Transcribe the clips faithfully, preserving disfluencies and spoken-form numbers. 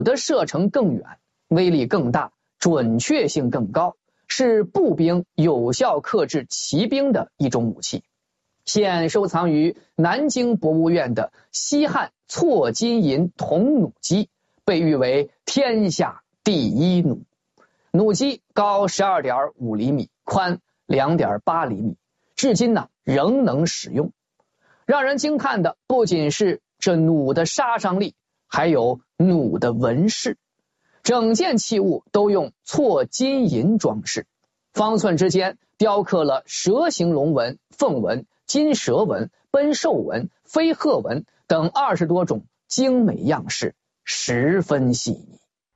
的射程更远，威力更大，准确性更高，是步兵有效克制骑兵的一种武器。现收藏于南京博物院的西汉错金银铜弩机，被誉为天下第一弩。弩机高 十二点五厘米，宽 两点八厘米，至今呢仍能使用。让人惊叹的不仅是这弩的杀伤力，还有弩的纹饰。整件器物都用错金银装饰，方寸之间雕刻了蛇形龙纹、凤纹、金蛇纹、奔兽纹、飞鹤纹等二十多种精美样式，十分细腻。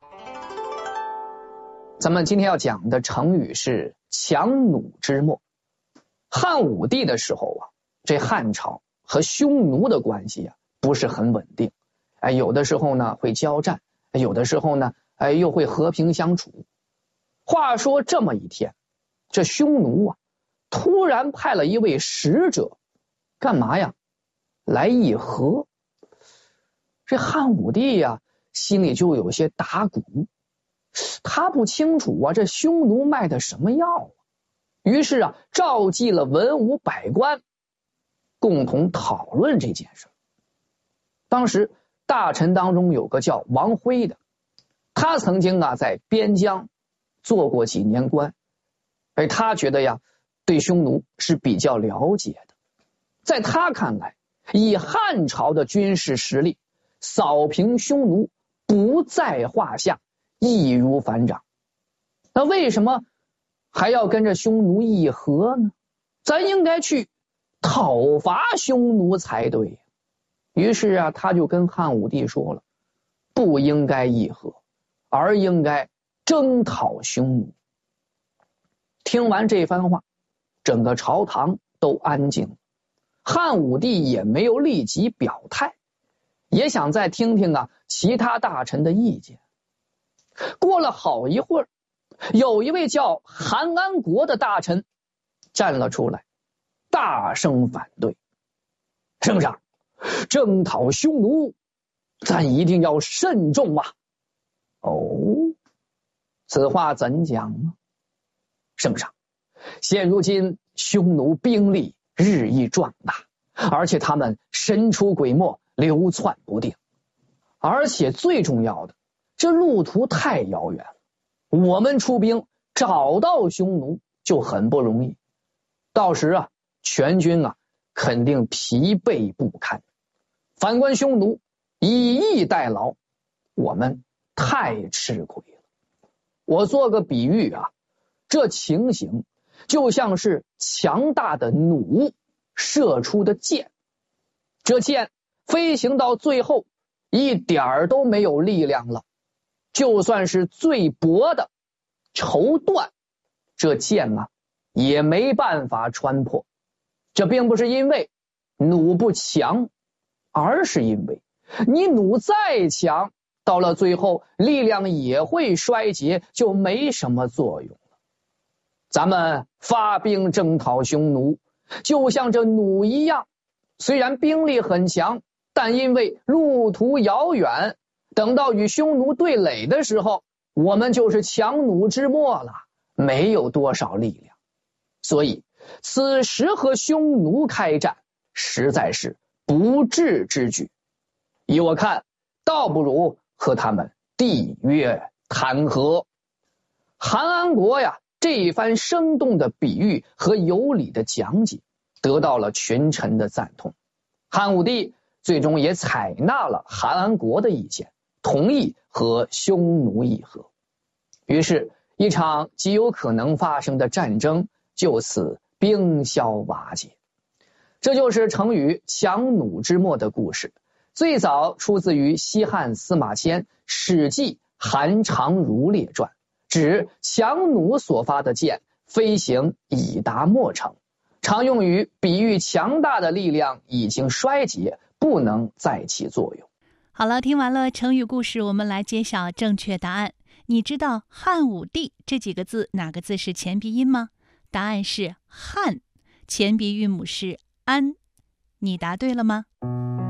咱们今天要讲的成语是强弩之末。汉武帝的时候啊，这汉朝和匈奴的关系啊不是很稳定，哎，有的时候呢会交战，有的时候呢哎又会和平相处。话说这么一天，这匈奴啊突然派了一位使者，干嘛呀？来议和。这汉武帝呀心里就有些打鼓，他不清楚啊这匈奴卖的什么药啊，于是啊召集了文武百官，共同讨论这件事。当时大臣当中有个叫王辉的，他曾经啊在边疆做过几年官，而他觉得呀对匈奴是比较了解的。在他看来，以汉朝的军事实力，扫平匈奴不在话下，易如反掌。那为什么还要跟着匈奴议和呢？咱应该去讨伐匈奴才对。于是啊他就跟汉武帝说了，不应该议和，而应该征讨匈奴。听完这番话，整个朝堂都安静了。汉武帝也没有立即表态，也想再听听啊其他大臣的意见。过了好一会儿，有一位叫韩安国的大臣站了出来，大声反对。圣上，征讨匈奴咱一定要慎重啊。哦，此话怎讲呢？圣上，现如今匈奴兵力日益壮大，而且他们神出鬼没，流窜不定，而且最重要的，这路途太遥远了，我们出兵找到匈奴就很不容易，到时啊全军啊肯定疲惫不堪。反观匈奴以逸待劳，我们太吃亏了。我做个比喻啊，这情形就像是强大的弩射出的箭，这箭飞行到最后一点儿都没有力量了，就算是最薄的绸缎，这箭啊也没办法穿破。这并不是因为弩不强，而是因为你弩再强，到了最后力量也会衰竭，就没什么作用了。咱们发兵征讨匈奴，就像这弩一样，虽然兵力很强，但因为路途遥远，等到与匈奴对垒的时候，我们就是强弩之末了，没有多少力量。所以此时和匈奴开战实在是不智之举，依我看，倒不如和他们缔约谈和。韩安国呀这一番生动的比喻和有理的讲解得到了群臣的赞同，汉武帝最终也采纳了韩安国的意见，同意和匈奴议和。于是一场极有可能发生的战争就此冰消瓦解。这就是成语强弩之末的故事，最早出自于西汉司马迁《史记韩常如列传》，指强弩所发的箭飞行已达末程，常用于比喻强大的力量已经衰竭，不能再起作用。 好了，听完了成语故事，我们来揭晓正确答案。你知道汉武帝这几个字哪个字是前鼻音吗？答案是汉，前鼻韵母是安。你答对了吗？